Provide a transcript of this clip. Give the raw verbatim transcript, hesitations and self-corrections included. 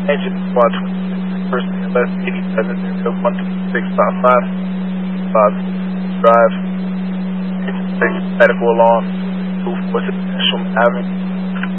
Engine squad first A L S eighty-seven, area one two six five five, five drive, medical along, two four six National Avenue.